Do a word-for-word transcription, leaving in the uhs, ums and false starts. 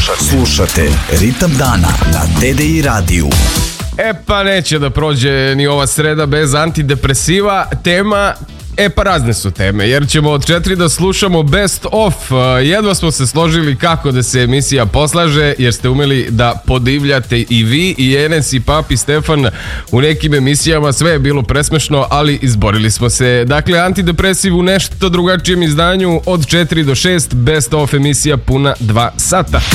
Slušate, slušate Ritam dana na D D I radiju. E pa neće da prođe ni ova sreda bez antidepresiva. Tema, e pa razne su teme, jer ćemo od četiri da slušamo best of. Jedva smo se složili kako da se emisija poslaže, jer ste umeli da podivljate i vi, i Enes, i Pap, i Stefan u nekim emisijama. Sve je bilo presmešno, ali izborili smo se. Dakle, antidepresiv u nešto drugačijem izdanju od četiri do šest, best of emisija puna dva sata.